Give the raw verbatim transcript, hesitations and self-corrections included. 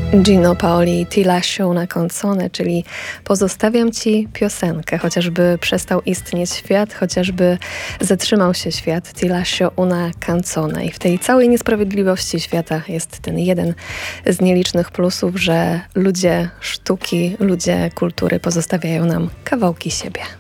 Gino Paoli, Ti lascio una canzone, czyli pozostawiam ci piosenkę, chociażby przestał istnieć świat, chociażby zatrzymał się świat. Ti lascio una canzone. I w tej całej niesprawiedliwości świata jest ten jeden z nielicznych plusów, że ludzie sztuki, ludzie kultury pozostawiają nam kawałki siebie.